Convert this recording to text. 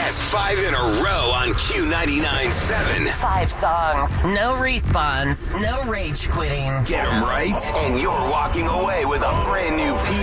best 5 in a row on Q99.7. 5 songs, no respawns, no rage quitting. Get them right, and you're walking away with a brand new